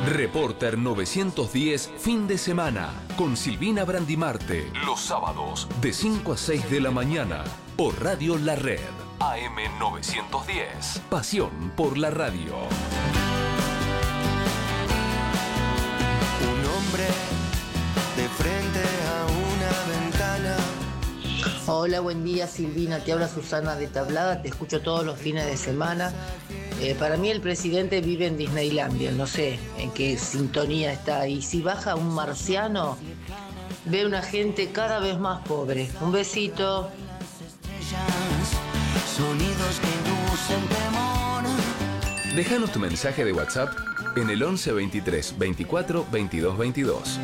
Reporter 910, fin de semana, con Silvina Brandimarte, los sábados, de 5 a 6 de la mañana, por Radio La Red, AM 910, pasión por la radio. Un hombre de frente a una ventana. Hola, buen día Silvina, te habla Susana de Tablada, te escucho todos los fines de semana. Para mí el presidente vive en Disneylandia, no sé en qué sintonía está. Y si baja un marciano, ve una gente cada vez más pobre. Un besito. Sonidos que inducen temor. Déjanos tu mensaje de WhatsApp en el 11 23 24 22 22.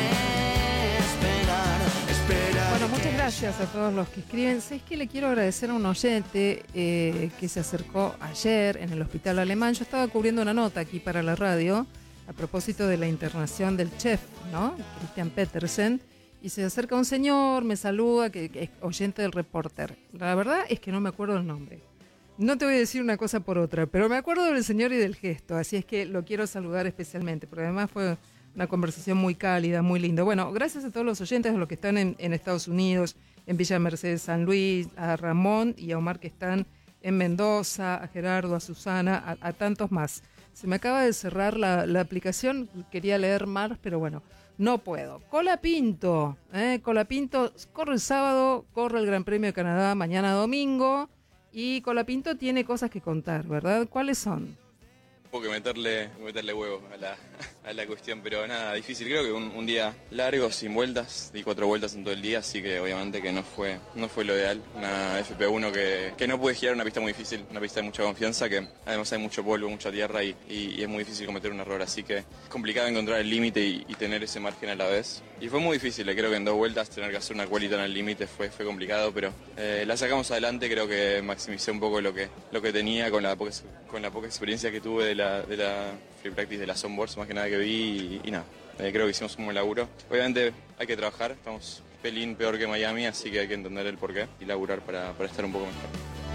Bueno, muchas gracias a todos los que escriben. Es que le quiero agradecer a un oyente que se acercó ayer en el Hospital Alemán. Yo estaba cubriendo una nota aquí para la radio a propósito de la internación del chef, ¿no? Christian Petersen. Y se acerca un señor, me saluda, que es oyente del Reporter. La verdad es que no me acuerdo el nombre. No te voy a decir una cosa por otra, pero me acuerdo del señor y del gesto. Así es que lo quiero saludar especialmente, porque además fue una conversación muy cálida, muy linda. Bueno, gracias a todos los oyentes, a los que están en Estados Unidos, en Villa Mercedes, San Luis, a Ramón y a Omar que están en Mendoza, a Gerardo, a Susana, a tantos más. Se me acaba de cerrar la aplicación, quería leer más, pero bueno, no puedo. Colapinto, corre el sábado, corre el Gran Premio de Canadá mañana domingo, y Colapinto tiene cosas que contar, ¿verdad? ¿Cuáles son? Poco que meterle huevo a la cuestión, pero nada, difícil. Creo que un día largo, sin vueltas, di 4 vueltas en todo el día, así que obviamente que no fue lo ideal. Una FP1 que no pude girar, una pista muy difícil, una pista de mucha confianza, que además hay mucho polvo, mucha tierra y es muy difícil cometer un error, así que es complicado encontrar el límite y tener ese margen a la vez. Y fue muy difícil, creo que en 2 vueltas tener que hacer una quality en el límite fue complicado, pero la sacamos adelante. Creo que maximicé un poco lo que tenía con la poca experiencia que tuve de la free practice, de las onboards más que nada que vi y nada, creo que hicimos un buen laburo. Obviamente hay que trabajar, estamos un pelín peor que Miami, así que hay que entender el porqué y laburar para estar un poco mejor.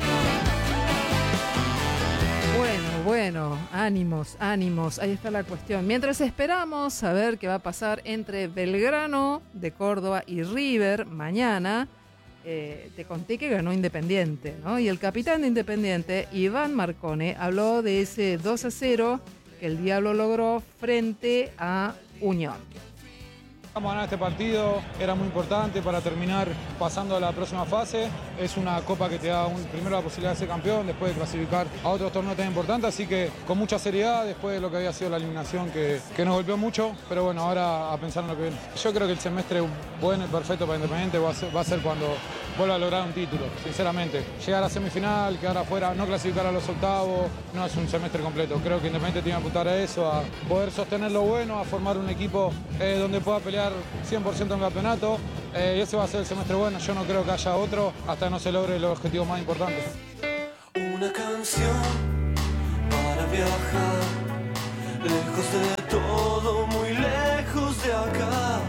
Bueno, ánimos, ahí está la cuestión. Mientras esperamos a ver qué va a pasar entre Belgrano de Córdoba y River mañana, te conté que ganó Independiente, ¿no? Y el capitán de Independiente, Iván Marcone, habló de ese 2-0 que el Diablo logró frente a Unión. Vamos a ganar este partido, era muy importante para terminar pasando a la próxima fase. Es una copa que te da primero la posibilidad de ser campeón, después de clasificar a otros torneos tan importantes, así que con mucha seriedad después de lo que había sido la eliminación que nos golpeó mucho, pero bueno, ahora a pensar en lo que viene. Yo creo que el semestre bueno y perfecto para Independiente va a ser cuando vuelva a lograr un título, sinceramente. Llegar a semifinal, quedar afuera, no clasificar a los octavos, no es un semestre completo. Creo que Independiente tiene que apuntar a eso, a poder sostener lo bueno, a formar un equipo donde pueda pelear 100% en campeonato, y ese va a ser el semestre bueno. Yo no creo que haya otro hasta no se logre los objetivos más importantes. Una canción para viajar, lejos de todo, muy lejos de acá.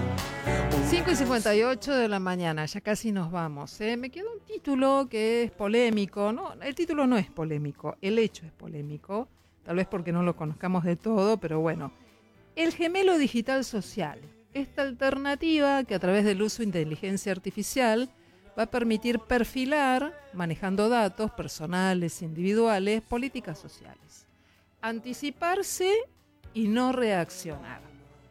5:58 de la mañana, ya casi nos vamos. Me queda un título que es polémico. No, el título no es polémico, el hecho es polémico, tal vez porque no lo conozcamos de todo, pero bueno. El gemelo digital social. Esta alternativa que a través del uso de inteligencia artificial va a permitir perfilar, manejando datos personales, individuales, políticas sociales. Anticiparse y no reaccionar.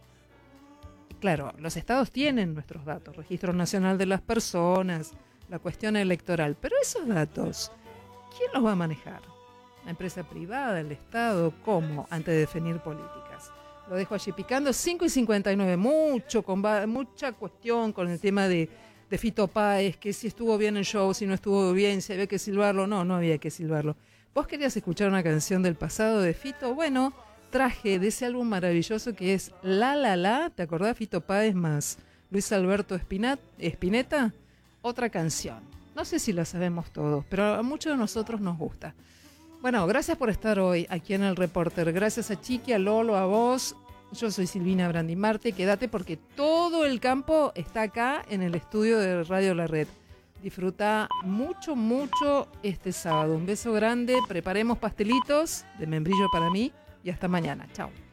Claro, los estados tienen nuestros datos, Registro Nacional de las Personas, la cuestión electoral, pero esos datos, ¿quién los va a manejar? ¿La empresa privada, el Estado? ¿Cómo? Antes de definir políticas. Lo dejo allí picando. 5:59, mucha cuestión con el tema de Fito Páez, que si estuvo bien el show, si no estuvo bien, si había que silbarlo. No había que silbarlo. ¿Vos querías escuchar una canción del pasado de Fito? Bueno, traje de ese álbum maravilloso que es La La La, ¿te acordás? Fito Páez más Luis Alberto Spinetta, otra canción. No sé si la sabemos todos, pero a muchos de nosotros nos gusta. Bueno, gracias por estar hoy aquí en el Reporter. Gracias a Chiqui, a Lolo, a vos. Yo soy Silvina Brandimarte. Quédate porque todo el campo está acá en el estudio de Radio La Red. Disfruta mucho este sábado. Un beso grande. Preparemos pastelitos de membrillo para mí y hasta mañana. Chao.